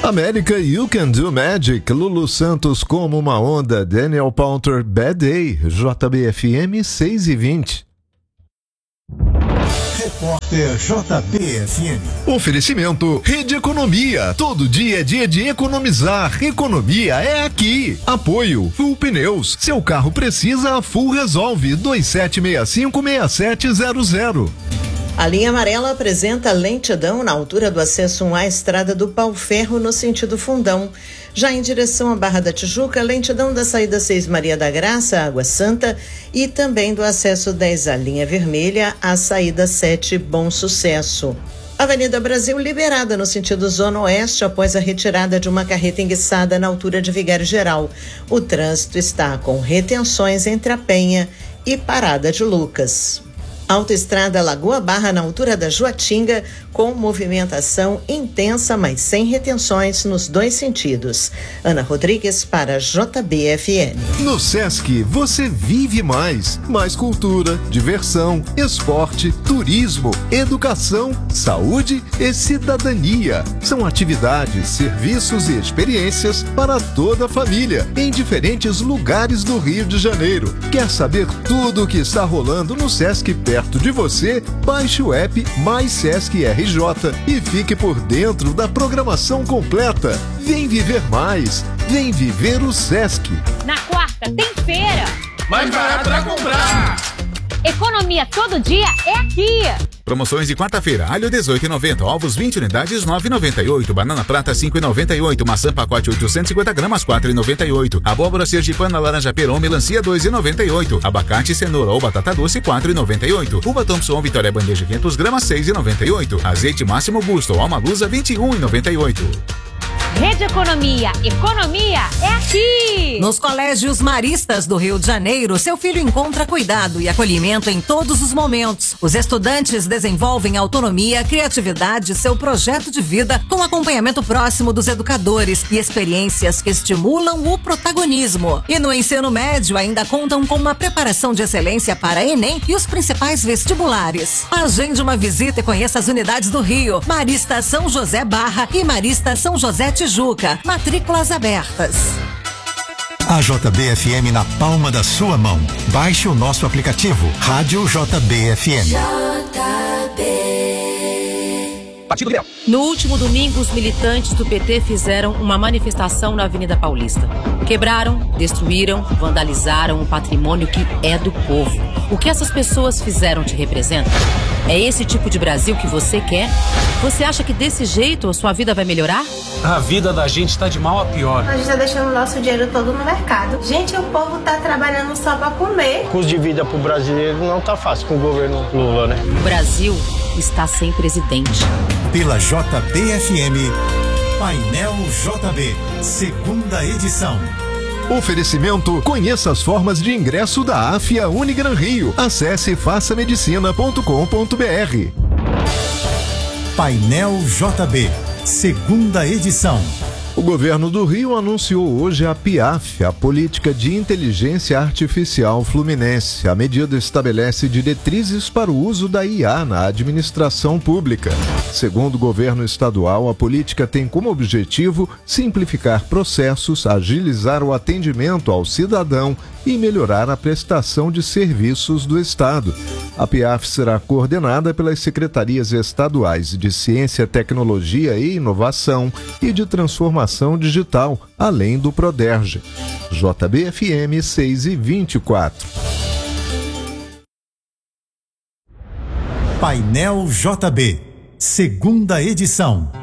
América, You Can Do Magic, Lulu Santos, Como Uma Onda, Daniel Pounter, Bad Day, JBFM 6:20. Repórter JBFM. Oferecimento Rede Economia. Todo dia é dia de economizar. Economia é aqui. Apoio Full Pneus. Seu carro precisa, a Full resolve. 2765-6700. A linha amarela apresenta lentidão na altura do acesso 1 à estrada do Pau-Ferro no sentido Fundão. Já em direção à Barra da Tijuca, lentidão da saída 6 Maria da Graça, Água Santa, e também do acesso 10 à linha vermelha, à saída 7 Bom Sucesso. Avenida Brasil liberada no sentido Zona Oeste após a retirada de uma carreta enguiçada na altura de Vigário Geral. O trânsito está com retenções entre a Penha e Parada de Lucas. Autoestrada Lagoa Barra na altura da Juatinga, com movimentação intensa, mas sem retenções nos dois sentidos. Ana Rodrigues para JBFM. No Sesc, você vive mais. Mais cultura, diversão, esporte, turismo, educação, saúde e cidadania. São atividades, serviços e experiências para toda a família, em diferentes lugares do Rio de Janeiro. Quer saber tudo o que está rolando no Sesc perto de você? Baixe o app Mais Sesc RJ e fique por dentro da programação completa. Vem viver mais, vem viver o Sesc. Na quarta tem feira. Mais barato pra comprar. Economia todo dia é aqui. Promoções de quarta-feira: alho 18,90, ovos 20 unidades 9,98, banana prata 5,98, maçã pacote 850 gramas 4,98, abóbora sergipana laranja peron melancia 2,98, abacate, cenoura ou batata doce 4,98, uva Thompson Vitória bandeja 500 gramas 6,98, azeite Máximo Gusto ou Alma Lusa 21,98. Rede Economia, economia é aqui! Nos colégios maristas do Rio de Janeiro, seu filho encontra cuidado e acolhimento em todos os momentos. Os estudantes desenvolvem autonomia, criatividade e seu projeto de vida com acompanhamento próximo dos educadores e experiências que estimulam o protagonismo. E no ensino médio ainda contam com uma preparação de excelência para Enem e os principais vestibulares. Agende uma visita e conheça as unidades do Rio, Marista São José Barra e Marista São José Tijuca. Matrículas abertas. A JBFM na palma da sua mão. Baixe o nosso aplicativo Rádio JBFM. Partido Liberal. No último domingo, os militantes do PT fizeram uma manifestação na Avenida Paulista. Quebraram, destruíram, vandalizaram o patrimônio que é do povo. O que essas pessoas fizeram te representa? É esse tipo de Brasil que você quer? Você acha que desse jeito a sua vida vai melhorar? A vida da gente tá de mal a pior. A gente tá deixando o nosso dinheiro todo no mercado. Gente, o povo tá trabalhando só pra comer. O custo de vida pro brasileiro não tá fácil com o governo Lula, né? O Brasil está sem presidente. Pela JBFM, Painel JB, segunda edição. Oferecimento: conheça as formas de ingresso da AFIA Unigran Rio. Acesse façamedicina.com.br. Painel JB, segunda edição. O governo do Rio anunciou hoje a PIAF, a Política de Inteligência Artificial Fluminense. A medida estabelece diretrizes para o uso da IA na administração pública. Segundo o governo estadual, a política tem como objetivo simplificar processos, agilizar o atendimento ao cidadão e melhorar a prestação de serviços do Estado. A PIAF será coordenada pelas secretarias estaduais de Ciência, Tecnologia e Inovação e de Transformação Digital, além do Proderj. JBFM 6:24. Painel JB, segunda edição.